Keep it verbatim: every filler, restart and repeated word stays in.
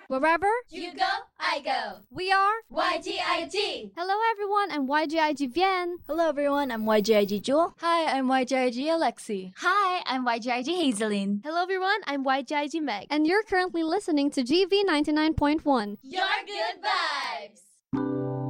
Wherever you go, I go. we are Y G I G. Hello everyone, I'm Y G I G Vian. Hello everyone, I'm Y G I G Jewel. Hi, I'm Y G I G Alexi. Hi, I'm Y G I G Hazeline. Hello everyone, I'm Y G I G Meg. And you're currently listening to G V ninety-nine point one. Your good vibes.